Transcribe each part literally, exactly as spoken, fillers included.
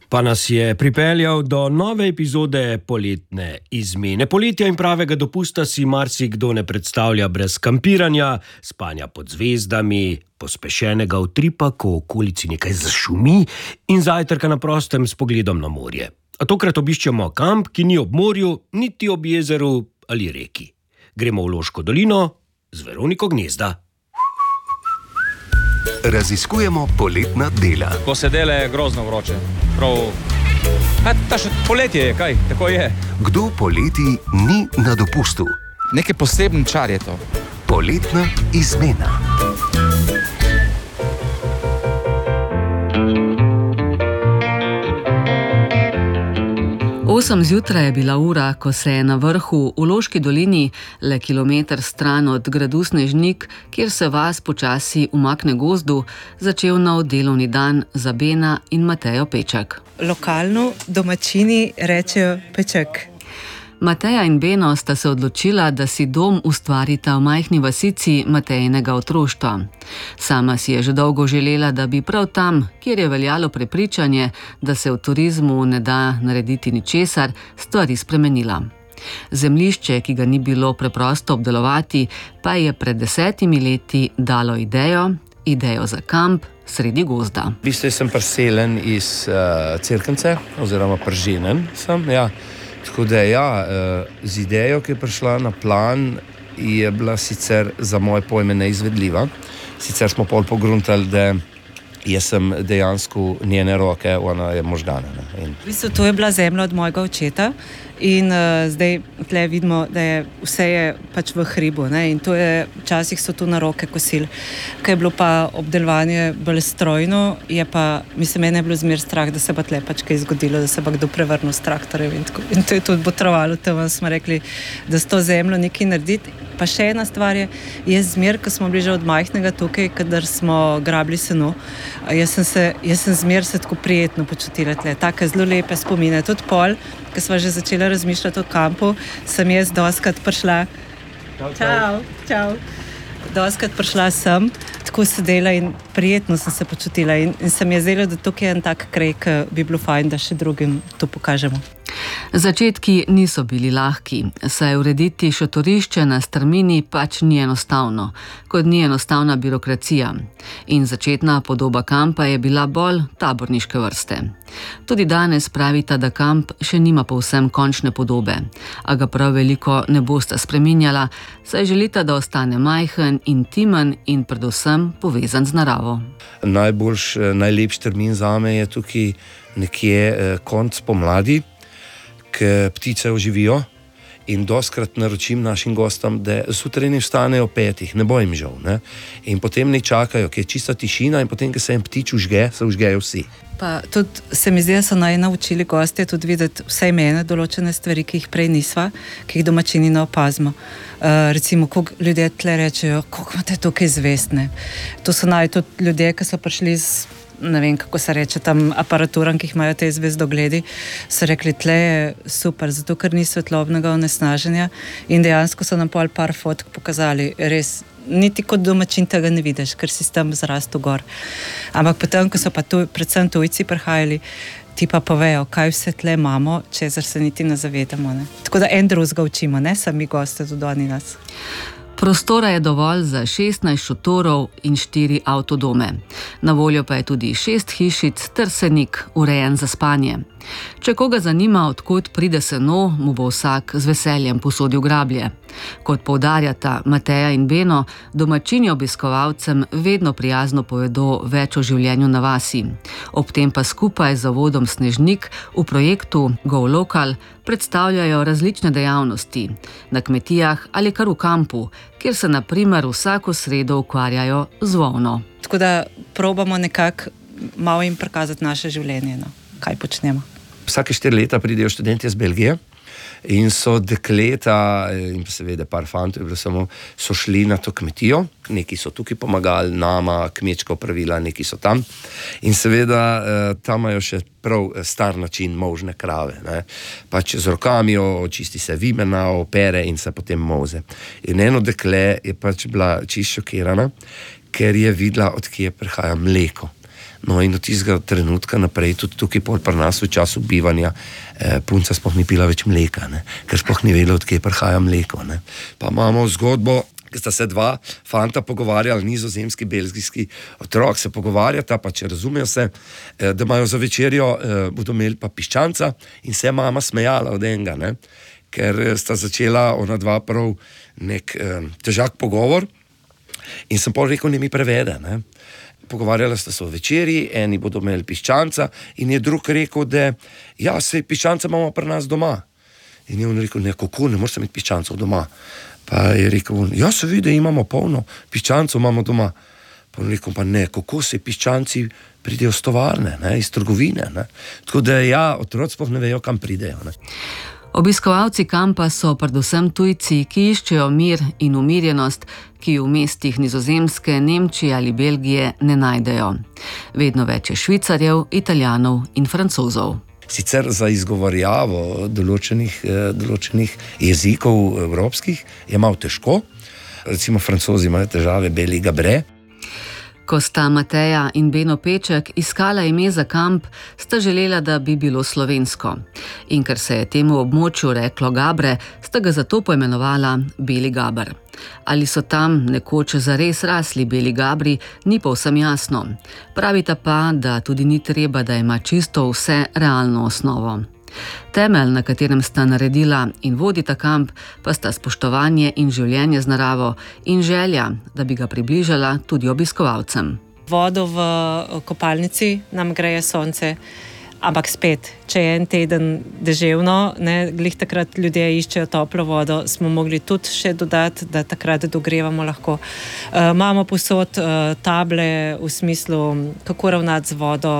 Pa nas je pripeljal do nove epizode poletne izmene. Poletja in pravega dopusta si marsikdo ne predstavlja brez kampiranja, spanja pod zvezdami, pospešenega utripa, ko v okolici nekaj zašumi in zajtrka na prostem s pogledom na morje. A tokrat obiščemo kamp, ki ni ob morju, niti ob jezeru ali reki. Gremo v Loško dolino z Veroniko Gnezda. Raziskujemo poletna dela. Ko se dela, je grozno vroče. Prav... Ha, ta še poletje je, kaj? Tako je. Kdo poleti ni na dopustu? Nekaj poseben čar je to. Poletna izmena. Osem zjutraj je bila ura, ko se je na vrhu v Loški dolini, le kilometer stran od gradu Snežnik, kjer se vas počasi umakne gozdu, začel nov delovni dan za Bena in Matejo Peček. Lokalno domačini rečejo Peček. Mateja in Beno sta se odločila, da si dom ustvarita v majhni vasici Matejinega otroštva. Sama si je že dolgo želela, da bi prav tam, kjer je veljalo prepričanje, da se v turizmu ne da narediti ničesar, stvari spremenila. Zemljišče, ki ga ni bilo preprosto obdelovati, pa je pred desetimi leti dalo idejo, idejo za kamp sredi gozda. V bistvu sem priseljen iz uh, Cerknice, oziroma Prženen sem, ja. Tako da ja, z idejo, ki je prišla na plan, je bila sicer za moje pojme neizvedljiva. Sicer smo pol pogruntali, da jaz sem dejansko njene roke, ona je možgana. In... V bistvu to je bila zemlja od mojega očeta in uh, zdaj tle vidimo, da je vse je pač v hribu, ne? In to je, včasih so tu na roke kosili. Kaj je bilo pa obdelovanje bolj strojno, je pa, mislim, mene je bilo zmer strah, da se pa tle pač kaj zgodilo, da se pa kdo prevrnil s traktorjev in tako. In to je tudi botrovalo, tam smo rekli, da s to zemljo nekaj narediti. Pa še ena stvar je, jaz zmer, ko smo bili že od majhnega tukaj, kadar smo grabili seno, jaz sem se, jaz sem zmer se tako prijetno počutila tle, take zelo lepe spomine. Tudi pol, ko sva že začela razmišljati o kampu, sem jaz doskrat prišla, čau, čau, doskrat prišla sem, tako sedela in prijetno sem se počutila in, in sem je zdela, da tukaj je en tak kraj, ki bi bilo fajn, da še drugim to pokažemo. Začetki niso bili lahki, saj urediti šotorišče na strmini pač ni enostavno, kot ni enostavna birokracija. In začetna podoba kampa je bila bolj taborniške vrste. Tudi danes pravita, da kamp še nima povsem končne podobe, a ga prav veliko ne bosta spreminjala, saj želita, da ostane majhen, intimen in predvsem povezan z naravo. Najboljš, najlepši termin zame je tukaj nekje konec pomladi, ki ptice oživijo in doskrat naročim našim gostom, da zjutraj vstanejo ob petih, ne bo jim žal, ne? In potem ne čakajo, ki je čista tišina in potem, ko se jim ptič užge, se užgejo vsi. Pa tudi se mi zdi, da so naj naučili gostje tudi videti vsaj mene določene stvari, ki jih prej nisva, ki jih domačini ne opazimo. Uh, recimo, koliko ljudje tle rečejo, koliko imate tukaj zvestne. To so naj tudi ljudje, ki so prišli z, ne vem, kako se reče, tam aparaturam, ki jih imajo te zvezdogledi, so rekli, tle je super, zato ker ni svetlobnega onesnaženja in dejansko so nam pol par fotk pokazali, res, niti kot domačin tega ne vidiš, ker si tam zrastel gor. Ampak potem, ko so pa tu, predvsem tujci prihajali, ti pa povejo, kaj vse tle imamo, čezar se niti ne zavedamo. Ne? Tako da en drugega učimo, ne sami goste, tudi oni nas. Prostora je dovolj za šestnajst šotorov in štiri avtodome. Na voljo pa je tudi šest hišic ter senik, urejen za spanje. Če koga zanima, odkot pride seno, mu bo vsak z veseljem posodil grablje. Kot poudarjata Mateja in Beno, domačini obiskovalcem vedno prijazno povedo več o življenju na vasi. Ob tem pa skupaj z zavodom Snežnik v projektu Go Local predstavljajo različne dejavnosti na kmetijah ali kar v kampu, kjer se na primer vsako sredo ukvarjajo z volno. Tako da probamo nekako malo jim prikazati naše življenje, no, kaj počnemo. Vsake štiri leta pridejo študenti iz Belgije in so dekleta in seveda par fantov, samo so šli na to kmetijo, neki so tukaj pomagali nama, kmečka opravila, neki so tam in seveda tam imajo še prav star način molžne krave, ne. Pač z rokami očisti se vimena, opere in se potem molze. In eno dekle je pač bila čisto šokirana, ker je videla, od kje prihaja mleko. No in od tistega trenutka naprej, tudi tukaj pol pri nas v času bivanja, eh, punca sploh ni pila več mleka, ne? Ker sploh ni vedela, odkje prihaja mleko. Ne? Pa imamo zgodbo, ki sta se dva fanta pogovarjala, nizozemski, belgijski otrok se pogovarjata, pa če razumejo se, eh, da imajo za večerjo, eh, bodo imeli pa piščanca in se je mama smejala od enega, ne? Ker sta začela ona dva prav nek eh, težak pogovor in sem pol rekel, ne mi prevede, ne? Pogovarjala sta se o večerji, eni bodo imeli piščanca in je drug rekel, da ja, sej piščanca imamo pri nas doma. In je on rekel, ne, kako, ne moreš imeti piščancov doma. Pa je rekel, ja, se vidi, imamo polno piščancov, imamo doma. Pa on rekel, pa ne, kako se piščanci pridejo z tovarne, ne, iz trgovine. Ne. Tako da ja, otroci sploh ne vejo, kam pridejo. Ne. Obiskovalci kampa so predvsem tujci, ki iščejo mir in umirjenost, ki v mestih Nizozemske, Nemčije ali Belgije ne najdejo. Vedno več je Švicarjev, Italijanov in Francozov. Sicer za izgovarjavo določenih, določenih jezikov evropskih je malo težko. Recimo Francozi imajo težave beli gabre. Ko sta Mateja in Beno Peček iskala ime za kamp, sta želela, da bi bilo slovensko. In ker se je temu območju reklo Gabre, sta ga zato poimenovala Beli Gaber. Ali so tam nekoč zares rasli beli gabri, ni povsem jasno. Pravita pa, da tudi ni treba, da ima čisto vse realno osnovo. Temelj, na katerem sta naredila in vodita kamp, pa sta spoštovanje in življenje z naravo in želja, da bi ga približala tudi obiskovalcem. Vodo v kopalnici nam greje sonce, ampak spet, če je en teden deževno, ne, glih takrat ljudje iščejo toplo vodo, smo mogli tudi še dodati, da takrat dogrevamo lahko. Uh, imamo posod uh, table v smislu, kako ravnati z vodo.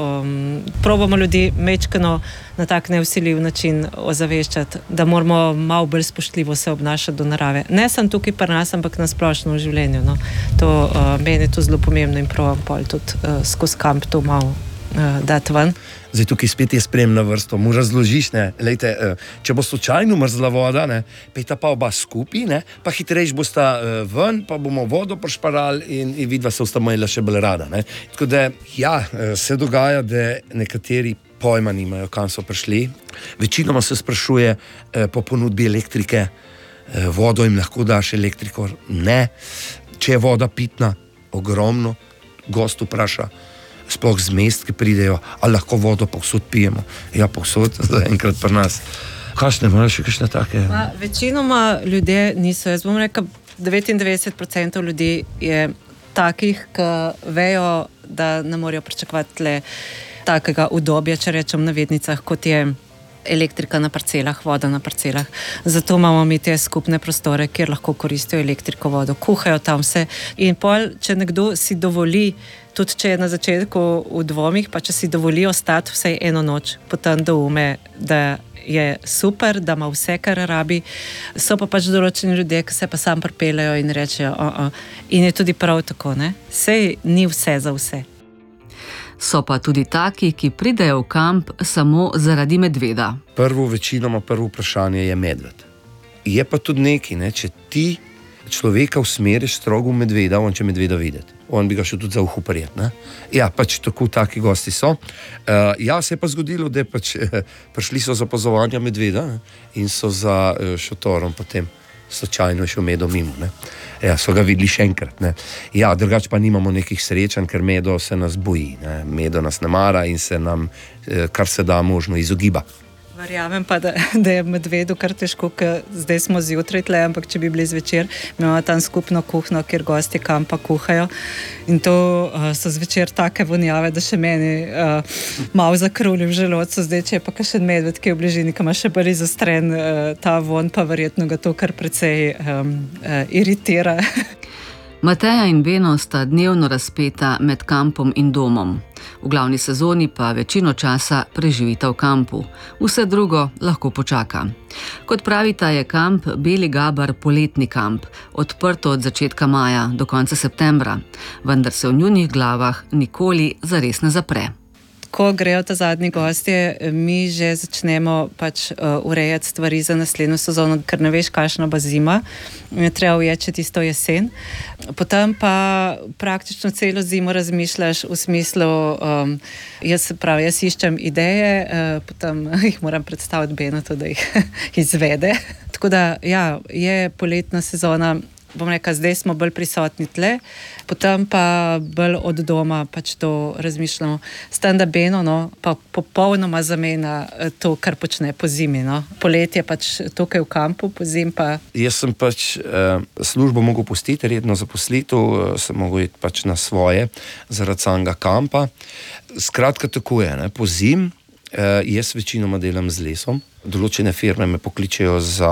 Um, probamo ljudi mečkano na tak nevsiljiv način ozaveščati, da moramo malo bolj spoštljivo se obnašati do narave. Ne sem tukaj pri nas, ampak na splošno v življenju. No. To uh, meni je to zelo pomembno in probam pol tudi uh, skozi kamp to malo uh, dati ven. Zdaj tukaj spet je spremna vrsto, mu razložiš, ne, lejte, če bo slučajno mrzla voda, ne, pejta pa oba skupaj, ne, pa hitrejš bosta ven, pa bomo vodo prišparali in, in vidva se bosta imela še bolj rada, ne. Tako da, ja, se dogaja, da nekateri pojma nimajo, kam so prišli. Večinoma se sprašuje po ponudbi elektrike, vodo jim lahko daš, elektriko ne. Če je voda pitna, ogromno, gost vpraša, sploh z mest, ki pridejo, ali lahko vodo povsod pijemo. Ja, povsod, enkrat pri nas. Kakšne imajo še kakšne take? Ma, večinoma ljudje niso. Jaz bom rekel, devetindevetdeset procentov ljudi je takih, ki vejo, da ne morejo pričakovati tle takega udobja, če rečem na vednicah, kot je elektrika na parcelah, voda na parcelah. Zato imamo mi te skupne prostore, kjer lahko koristijo elektriko, vodo, kuhajo tam vse. In pol, če nekdo si dovoli, tudi če je na začetku v dvomih, pa če si dovoli ostati vsaj eno noč, potem doume, da je super, da ima vse, kar rabi. So pa pač določeni ljudje, ki se pa sam pripeljejo in rečejo, uh -uh. In je tudi prav tako, ne? Sej ni vse za vse. So pa tudi taki, ki pridejo v kamp samo zaradi medveda. Prvo, večinoma prvo vprašanje je medved. Je pa tudi nekaj, ne, če ti človeka usmeriš strogo v medveda, on če medveda videti. On bi ga še tudi za uho prijet, ne. Ja, pač tako taki gosti so. Uh, ja, se je pa zgodilo, da pač uh, prišli so za opazovanja medveda, ne, in so za uh, šotorom potem slučajno šel medo mimo, ne. Ja, so ga videli še enkrat, ne. Ja, drugače pa nimamo nekih srečanj, ker medo se nas boji, ne. Medo nas ne mara in se nam, uh, kar se da možno, izogiba. Verjamem pa, da, da je medvedu kar težko, ker zdaj smo zjutraj tle, ampak če bi bili zvečer, imamo tam skupno kuhno, kjer gosti kampa kuhajo in to uh, so zvečer take vonjave, da še meni uh, malo zakruli v želodcu. Zdaj, če je pa kakšen medved, ki je v bližini, ki ima še bolj izostren uh, ta von, pa verjetno ga to kar precej um, uh, iritira. Mateja in Beno sta dnevno razpeta med kampom in domom. V glavni sezoni pa večino časa preživita v kampu. Vse drugo lahko počaka. Kot pravita, je kamp Beli Gaber poletni kamp, odprto od začetka maja do konca septembra, vendar se v njunih glavah nikoli zares ne zapre. ko grejo ta zadnji gostje, mi že začnemo pač uh, urejati stvari za naslednjo sezono, ker ne veš, kakšna bo zima. Je treba uječi tisto jesen. Potem pa praktično celo zimo razmišljaš v smislu, um, jaz, prav, jaz iščem ideje, uh, potem jih moram predstaviti Benotu, da jih izvede. Tako da, ja, je poletna sezona, bom rekla, zdaj smo bolj prisotni tle, potem pa bolj od doma pač to razmišljamo. S tem, da Beno, no, pa popolnoma zamena to, kar počne po zimi, no. Poletje pač tukaj v kampu, po zim pa... Jaz sem pač eh, službo mogel pustiti, redno zaposlitev, eh, sem mogel iti pač na svoje, zaradi samega kampa. Skratka, tako je, ne, po zim eh, jaz večinoma delam z lesom. Določene firme me pokličejo za...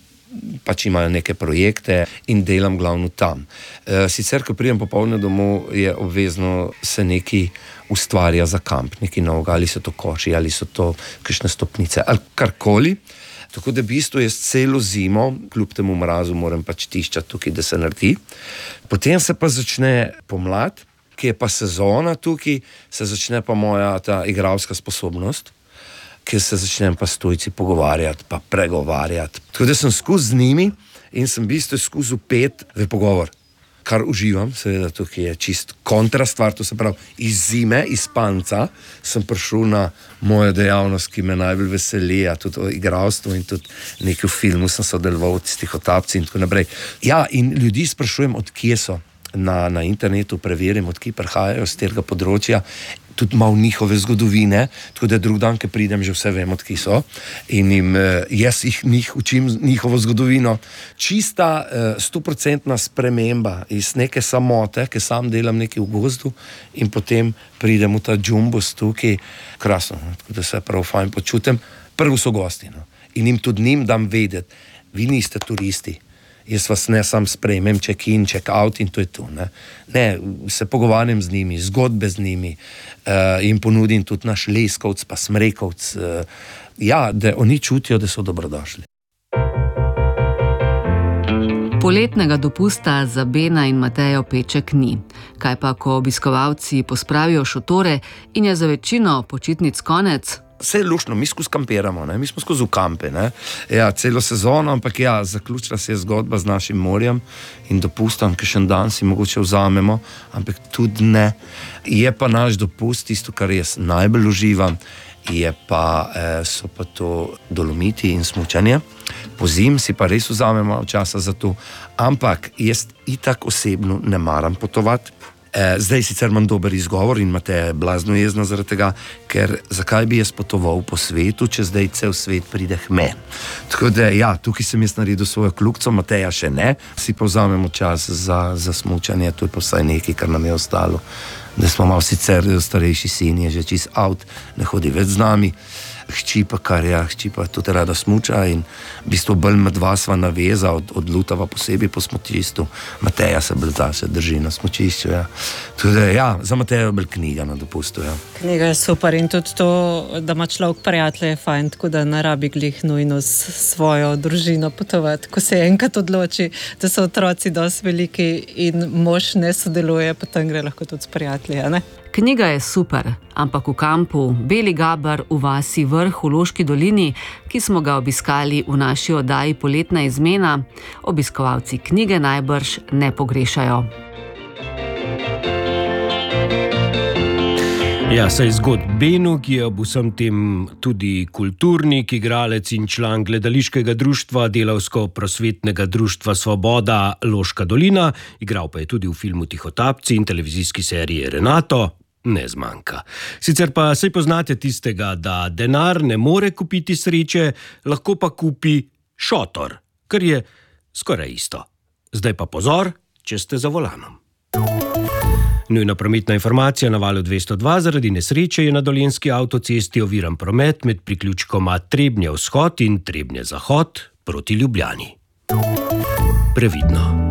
pač imajo neke projekte in delam glavno tam. E, sicer, ko pridem popoldne domov, je obvezno se nekaj ustvarja za kamp, nekaj novega, ali so to koši, ali so to kakšne stopnice, ali karkoli. Tako da v bistvu jaz celo zimo, kljub temu mrazu, moram pač tiščati tukaj, da se naredi. Potem se pa začne pomlad, ki je pa sezona tukaj, se začne pa moja ta igralska sposobnost, kjer se začnem pa s tujci pogovarjati, pa pregovarjati. Tako da sem skozi z njimi in sem v bistvu skozi upet v pogovor, kar uživam, seveda tukaj je čist kontra stvar, to se pravi, iz zime, iz panca sem prišel na mojo dejavnost, ki me najbolj veseli, a tudi o igralstvu in tudi nekaj v filmu sem sodeloval s Tihotapci in tako naprej. Ja, in ljudi sprašujem, od kje so. Na, na internetu preverim, od kje prihajajo z tega področja, tudi malo njihove zgodovine, tako da drug dan, ki pridem, že vse vem, od kje so. In jim, jaz jih njih učim njihovo zgodovino. Čista stoprocentna sprememba iz neke samote, ki sam delam nekaj v gozdu in potem pridem v ta džumbus tukaj, krasno, tako da se prav fajn počutim. Prvo so gosti, no. In jim tudi njim dam vedeti, vi niste turisti. Jaz vas ne sam sprejmem, check in, check out in to je to. Ne, ne se pogovarjam z njimi, zgodbe z njimi uh, in ponudim tudi naš leskovc, pa smrekovc. Uh, ja, da oni čutijo, da so dobrodošli. Poletnega dopusta za Bena in Matejo Peček ni. Kaj pa, ko obiskovalci pospravijo šotore in je za večino počitnic konec? Vse je luštno, mi skozi kampiramo, ne? Mi smo skozi v kampe, ne? Ja, celo sezono, ampak ja, zaključila se je zgodba z našim morjem in dopustom, ki še en dan si mogoče vzamemo, ampak tudi ne. Je pa naš dopust, tisto, kar jaz najbolj uživam, je pa, eh, so pa to Dolomiti in smučanje. Po zim si pa res vzamemo časa za to, ampak jaz itak osebno ne maram potovati. Eh, zdaj sicer imam dober izgovor in Mateja je blazno jezna zaradi tega, ker zakaj bi jaz potoval po svetu, če zdaj cel svet pride k meni. Tako da ja, tukaj sem jaz naredil svojo kljukico, Mateja še ne, si pa vzamemo čas za, za smučanje, to je pa vsaj nekaj, kar nam je ostalo. Da smo malo sicer starejši sin, je že čist out, ne hodi več z nami. Hči pa kar ja, hči pa tudi rada smuča in v bistvu bolj med dva sva naveza od, od Lutava posebej po smučišču. Mateja se bolj ta se drži na smučišču, ja. Tudi ja, za Mateja je bolj knjiga na dopustu, ja. Knjiga je super in tudi to, da ima človek prijatelje, je fajn, tako da ne rabi glih nujno s svojo družino potovati. Ko se enkrat odloči, da so otroci dosti veliki in mož ne sodeluje, potem gre lahko tudi s prijatelji, ne? Knjiga je super, ampak v kampu Beli Gaber v vasi Vrh v Loški dolini, ki smo ga obiskali v naši oddaji Poletna izmena, obiskovalci knjige najbrž ne pogrešajo. Ja, saj zgodb Benu, ki je ob vsem tem tudi kulturnik, igralec in član gledališkega društva, delavsko-prosvetnega društva Svoboda Loška dolina, igral pa je tudi v filmu Tihotapci in televizijski seriji Renato, ne zmanjka. Sicer pa saj poznate tistega, da denar ne more kupiti sreče, lahko pa kupi šotor, kar je skoraj isto. Zdaj pa pozor, če ste za volanom. Nujna prometna informacija na valu dvesto dva zaradi nesreče je na dolenjski avtocesti oviran promet med priključkoma Trebnje vzhod in Trebnje zahod proti Ljubljani. Previdno.